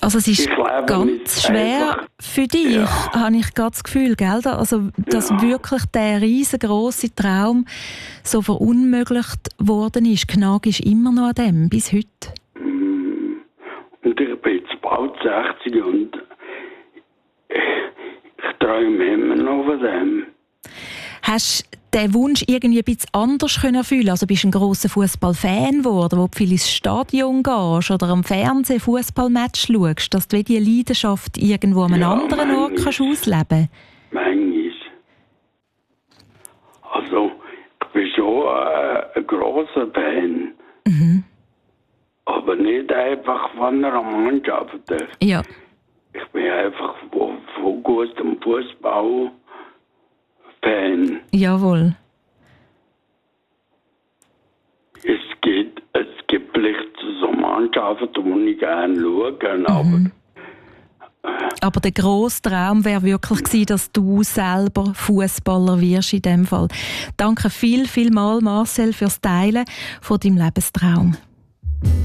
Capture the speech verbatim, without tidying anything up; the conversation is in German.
Also es ist ganz schwer einfach für dich, ja. habe ich gerade das Gefühl, gell? Also, dass ja. wirklich der riesengroße Traum so verunmöglicht worden ist. Knagst immer noch an dem, bis heute. Und ich bin jetzt bald sechzig und ich träume immer noch von dem. Hast du den Wunsch irgendwie ein bisschen anders können fühlen? Also bist du ein grosser Fußballfan geworden, wo du viel ins Stadion gehst oder am Fernsehen Fußballmatch schaust, dass du diese Leidenschaft irgendwo an einem ja, anderen Ort kannst ausleben kannst? Manchmal. Also, ich bin schon äh, ein grosser Fan. Mhm. Aber nicht einfach von einer Mannschaft. Ja. Ich bin einfach von, von gutem Fußball Fan. Jawohl. Es gibt, es gibt vielleicht so Mannschaften, die ich gerne schaue, aber... Mhm. Aber der grosse Traum wäre wirklich gewesen, dass du selber Fußballer wirst in dem Fall. Danke viel, viel mal, Marcel, fürs Teilen von deinem Lebenstraum.